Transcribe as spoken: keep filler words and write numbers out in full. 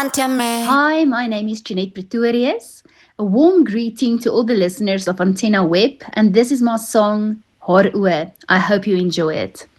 Hi, my name is Jeanette Pretorius. A warm greeting to all the listeners of Antenna Web, and this is my song, Haar Oë. I hope you enjoy it.